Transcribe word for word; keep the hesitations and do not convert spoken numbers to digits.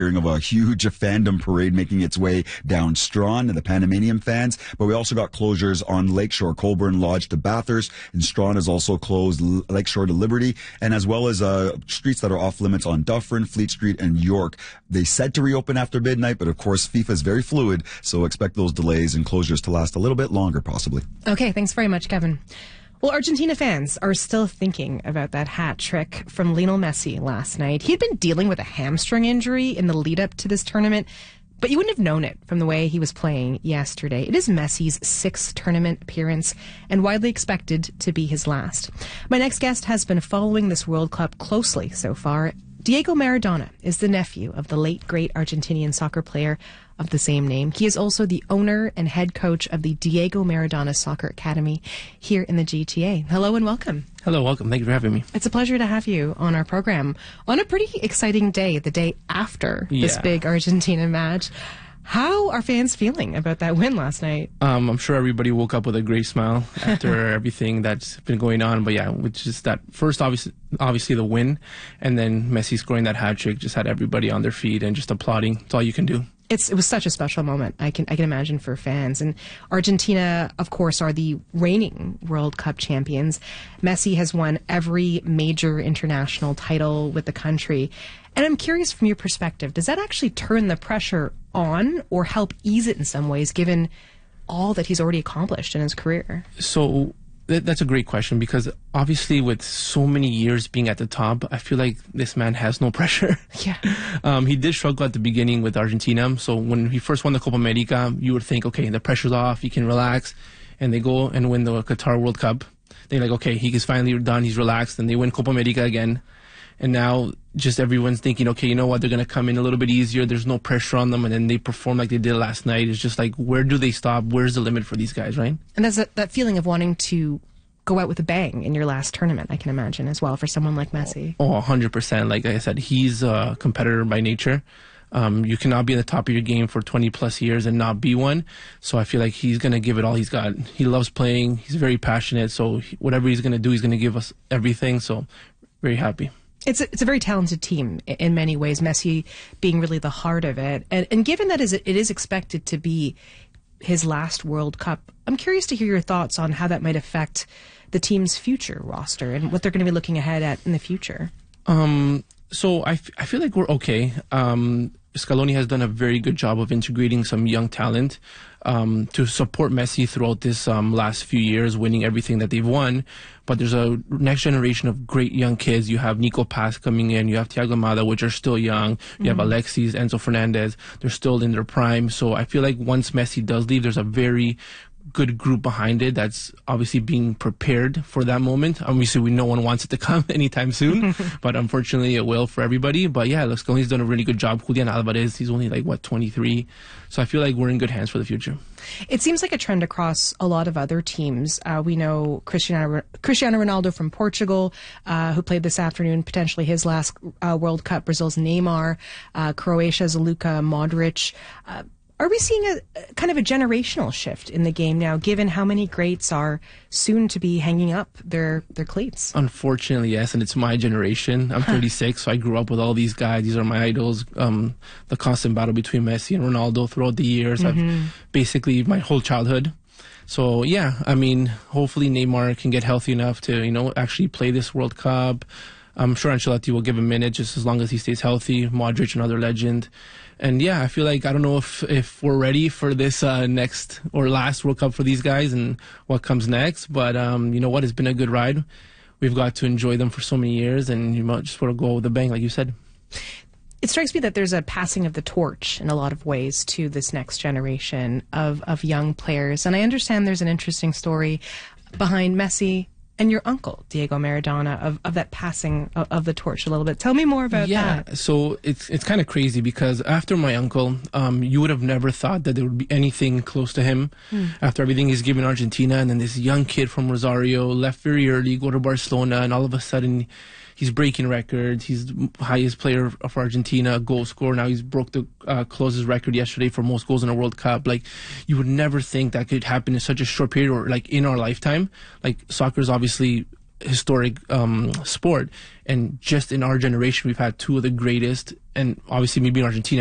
Hearing of a huge fandom parade making its way down Strawn and the Panamanian fans. But we also got closures on Lakeshore, Colborne Lodge to Bathurst, and Strawn is also closed, L- Lakeshore to Liberty, and as well as uh, streets that are off limits on Dufferin, Fleet Street, and York. They said to reopen after midnight, but of course FIFA is very fluid, so expect those delays and closures to last a little bit longer, possibly. Okay, thanks very much, Kevin. Well, Argentina fans are still thinking about that hat trick from Lionel Messi last night. He'd been dealing with a hamstring injury in the lead up to this tournament, but you wouldn't have known it from the way he was playing yesterday. It is Messi's sixth tournament appearance and widely expected to be his last. My next guest has been following this World Cup closely so far. Diego Maradona is the nephew of the late, great Argentinian soccer player of the same name. He is also the owner and head coach of the Diego Maradona Soccer Academy here in the G T A. Hello and welcome. Hello, welcome. Thank you for having me. It's a pleasure to have you on our program on a pretty exciting day, the day after yeah. this big Argentina match. How are fans feeling about that win last night? Um, I'm sure everybody woke up with a great smile after everything that's been going on. But yeah, which is that first, obviously, obviously the win, and then Messi scoring that hat trick just had everybody on their feet and just applauding. It's all you can do. It's, it was such a special moment, I can I can imagine, for fans. And Argentina, of course, are the reigning World Cup champions. Messi has won every major international title with the country. And I'm curious, from your perspective, does that actually turn the pressure on or help ease it in some ways, given all that he's already accomplished in his career? So th- that's a great question, because obviously with so many years being at the top, I feel like this man has no pressure. Yeah. Um, he did struggle at the beginning with Argentina. So when he first won the Copa America, you would think, okay, the pressure's off, he can relax. And they go and win the Qatar World Cup. They're like, okay, he is finally done, he's relaxed. And they win Copa America again. And now just everyone's thinking, okay, you know what, they're going to come in a little bit easier. There's no pressure on them. And then they perform like they did last night. It's just like, where do they stop? Where's the limit for these guys, right? And there's that, that feeling of wanting to go out with a bang in your last tournament, I can imagine, as well, for someone like Messi. Oh, one hundred percent. Like I said, he's a competitor by nature. Um, you cannot be at the top of your game for twenty plus years and not be one. So I feel like he's going to give it all he's got. He loves playing. He's very passionate. So he, whatever he's going to do, he's going to give us everything. So very happy. It's a, it's a very talented team in many ways, Messi being really the heart of it. And, and given that is it is expected to be his last World Cup, I'm curious to hear your thoughts on how that might affect the team's future roster and what they're going to be looking ahead at in the future. Um, so I, f- I feel like we're okay. Um, Scaloni has done a very good job of integrating some young talent um, to support Messi throughout this um, last few years, winning everything that they've won. But there's a next generation of great young kids. You have Nico Paz coming in. You have Thiago Almada, which are still young. You mm-hmm. have Alexis, Enzo Fernandez. They're still in their prime. So I feel like once Messi does leave, there's a very good group behind it that's obviously being prepared for that moment. Obviously, we no one wants it to come anytime soon, but unfortunately it will for everybody. But yeah, Scaloni's done a really good job. Julian Alvarez, he's only like, what, twenty-three? So I feel like we're in good hands for the future. It seems like a trend across a lot of other teams. Uh, we know Cristiano, Cristiano Ronaldo from Portugal, uh, who played this afternoon, potentially his last uh, World Cup, Brazil's Neymar, uh, Croatia's Luka Modric. Uh, Are we seeing a, a kind of a generational shift in the game now, given how many greats are soon to be hanging up their, their cleats? Unfortunately, yes, and it's my generation. I'm thirty-six, so I grew up with all these guys. These are my idols. Um, the constant battle between Messi and Ronaldo throughout the years. Mm-hmm. I've basically my whole childhood. So, yeah, I mean, hopefully Neymar can get healthy enough to, you know, actually play this World Cup. I'm sure Ancelotti will give him minutes just as long as he stays healthy. Modric, another legend. And yeah, I feel like, I don't know if, if we're ready for this uh, next or last World Cup for these guys and what comes next. But um, you know what? It's been a good ride. We've got to enjoy them for so many years, and you might just want to go with a bang, like you said. It strikes me that there's a passing of the torch in a lot of ways to this next generation of, of young players. And I understand there's an interesting story behind Messi and your uncle, Diego Maradona, of, of that passing of, of the torch a little bit. Tell me more about yeah, that. Yeah, so it's it's kind of crazy because after my uncle, um, you would have never thought that there would be anything close to him mm. after everything he's given Argentina. And then this young kid from Rosario left very early, go to Barcelona, and all of a sudden he's breaking records. He's the highest player of Argentina, goal scorer. Now he's broke the uh, closest record yesterday for most goals in a World Cup. Like, you would never think that could happen in such a short period or like in our lifetime. Like, soccer is obviously historic um, sport. And just in our generation, we've had two of the greatest, and obviously maybe in Argentina,